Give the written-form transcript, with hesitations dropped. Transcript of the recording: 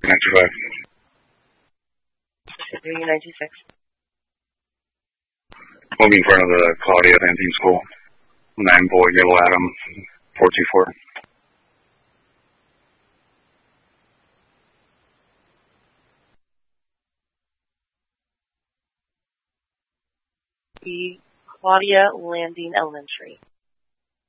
925. 926. We'll be in front of the Claudia Landine School. 9 Boy Yellow Adam 424. The Claudia Landine Elementary.